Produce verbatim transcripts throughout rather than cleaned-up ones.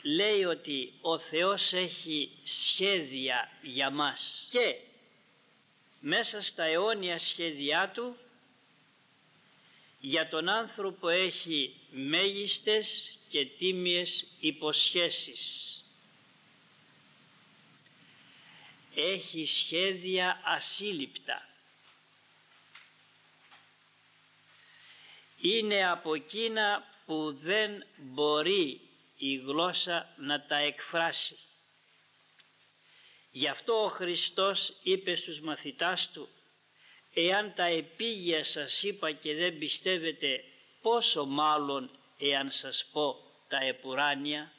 λέει ότι ο Θεός έχει σχέδια για μας και μέσα στα αιώνια σχέδιά Του για τον άνθρωπο έχει μέγιστες και τίμιες υποσχέσεις. Έχει σχέδια ασύλληπτα. Είναι από εκείνα που δεν μπορεί η γλώσσα να τα εκφράσει. Γι' αυτό ο Χριστός είπε στους μαθητάς Του, εάν τα επίγεια σας είπα και δεν πιστεύετε, πόσο μάλλον εάν σας πω τα επουράνια.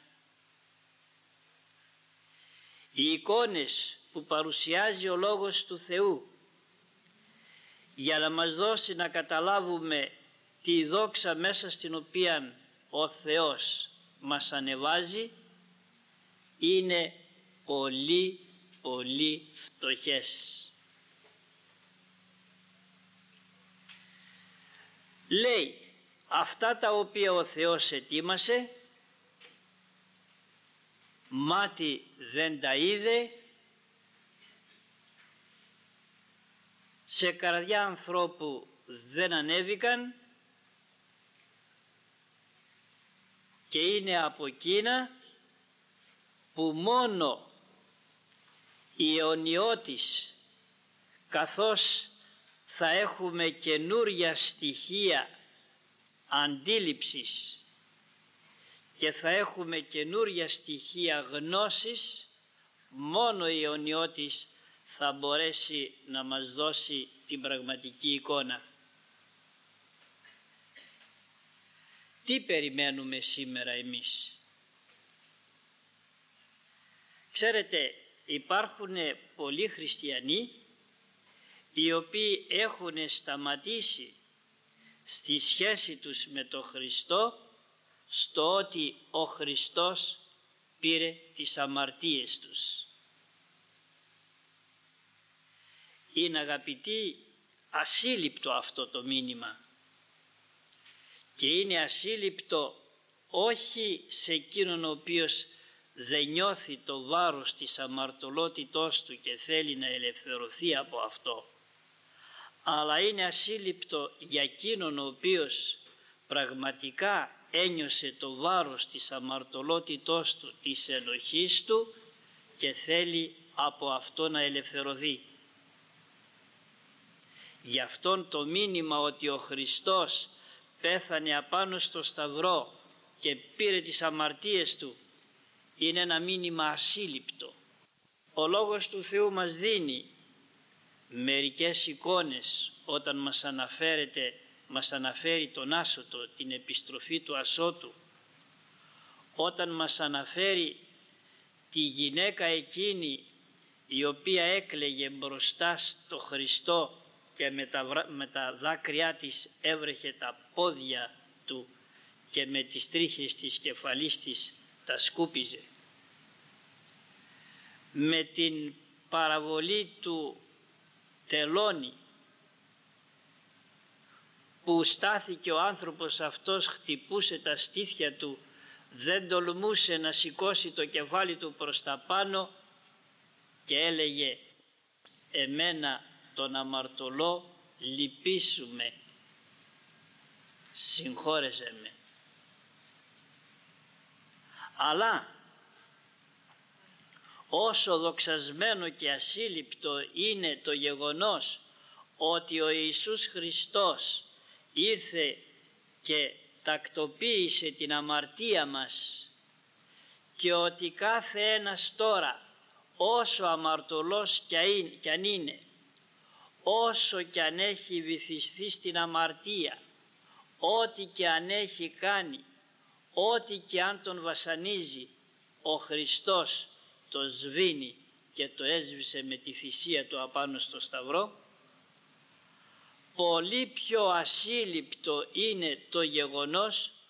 Οι εικόνες που παρουσιάζει ο Λόγος του Θεού για να μας δώσει να καταλάβουμε τη δόξα μέσα στην οποία ο Θεός μας ανεβάζει, είναι πολύ πολύ φτωχές. Λέει, αυτά τα οποία ο Θεός ετοίμασε, μάτι δεν τα είδε, σε καρδιά ανθρώπου δεν ανέβηκαν και είναι από εκείνα που μόνο η αιωνιώτης, καθώς θα έχουμε καινούρια στοιχεία αντίληψης και θα έχουμε καινούρια στοιχεία γνώσης, μόνο η αιωνιώτης θα μπορέσει να μας δώσει την πραγματική εικόνα. Τι περιμένουμε σήμερα εμείς? Ξέρετε, υπάρχουν πολλοί χριστιανοί οι οποίοι έχουν σταματήσει στη σχέση τους με τον Χριστό στο ότι ο Χριστός πήρε τις αμαρτίες τους. Είναι, αγαπητοί, ασύλληπτο αυτό το μήνυμα και είναι ασύλληπτο όχι σε εκείνον ο οποίος δεν νιώθει το βάρος της αμαρτωλότητός του και θέλει να ελευθερωθεί από αυτό, αλλά είναι ασύλληπτο για εκείνον ο οποίος πραγματικά ένιωσε το βάρος της αμαρτωλότητός του, της ενοχής του και θέλει από αυτό να ελευθερωθεί. Γι' αυτόν το μήνυμα ότι ο Χριστός πέθανε απάνω στο σταυρό και πήρε τις αμαρτίες του είναι ένα μήνυμα ασύλληπτο. Ο Λόγος του Θεού μας δίνει μερικές εικόνες όταν μας αναφέρεται, μας αναφέρει τον άσωτο, την επιστροφή του ασώτου, όταν μας αναφέρει τη γυναίκα εκείνη η οποία έκλαιγε μπροστά στο Χριστό και με τα, με τα δάκρυά της έβρεχε τα πόδια του και με τις τρίχες της κεφαλής της τα σκούπιζε. Με την παραβολή του τελώνη που στάθηκε ο άνθρωπος αυτός, χτυπούσε τα στήθια του, δεν τολμούσε να σηκώσει το κεφάλι του προς τα πάνω και έλεγε, εμένα τον αμαρτωλό λυπήσου-με, συγχώρεσέ με. Αλλά όσο δοξασμένο και ασύλληπτο είναι το γεγονός ότι ο Ιησούς Χριστός ήρθε και τακτοποίησε την αμαρτία μας και ότι κάθε ένας τώρα, όσο αμαρτωλός κι αν είναι, όσο κι αν έχει βυθιστεί στην αμαρτία, ό,τι κι αν έχει κάνει, ό,τι κι αν τον βασανίζει, ο Χριστός το σβήνει και το έσβησε με τη θυσία του απάνω στο σταυρό, πολύ πιο ασύλληπτο είναι το γεγονός